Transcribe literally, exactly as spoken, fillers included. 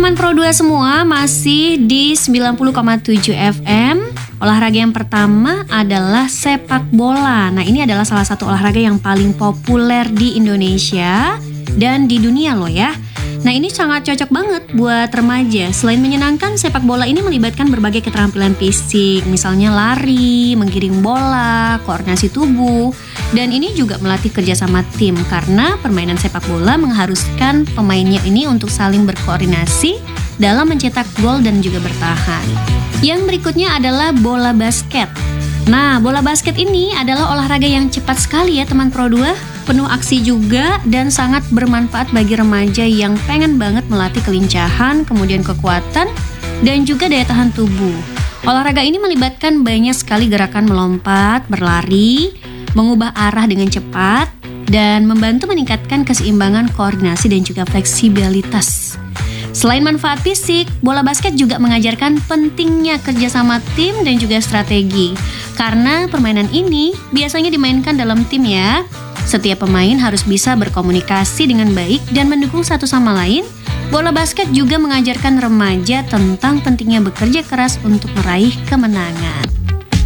teman Pro dua semua, masih di sembilan puluh koma tujuh F M. Olahraga yang pertama adalah sepak bola. Nah, ini adalah salah satu olahraga yang paling populer di Indonesia dan di dunia loh ya. Nah, ini sangat cocok banget buat remaja. Selain menyenangkan, sepak bola ini melibatkan berbagai keterampilan fisik, misalnya lari, menggiring bola, koordinasi tubuh, dan ini juga melatih kerjasama tim karena permainan sepak bola mengharuskan pemainnya ini untuk saling berkoordinasi dalam mencetak gol dan juga bertahan. Yang berikutnya adalah bola basket. Nah, bola basket ini adalah olahraga yang cepat sekali ya teman Pro dua. Penuh aksi juga dan sangat bermanfaat bagi remaja yang pengen banget melatih kelincahan, kemudian kekuatan, dan juga daya tahan tubuh. Olahraga ini melibatkan banyak sekali gerakan melompat, berlari, mengubah arah dengan cepat, dan membantu meningkatkan keseimbangan koordinasi dan juga fleksibilitas. Selain manfaat fisik, bola basket juga mengajarkan pentingnya kerjasama tim dan juga strategi. Karena permainan ini biasanya dimainkan dalam tim ya. Setiap pemain harus bisa berkomunikasi dengan baik dan mendukung satu sama lain. Bola basket juga mengajarkan remaja tentang pentingnya bekerja keras untuk meraih kemenangan.